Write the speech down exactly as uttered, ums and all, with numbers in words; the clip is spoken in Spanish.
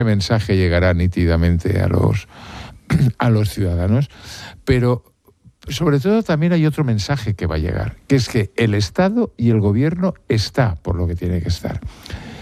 mensaje llegará nítidamente a los, a los ciudadanos, pero sobre todo también hay otro mensaje que va a llegar, que es que el Estado y el Gobierno está por lo que tiene que estar.